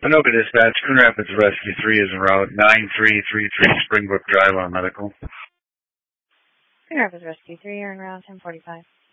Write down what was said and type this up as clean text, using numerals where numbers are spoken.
Anoka Dispatch, Coon Rapids Rescue 3 is en route, 9333 Springbrook Drive on medical. Coon Rapids Rescue 3 are en route, 1045.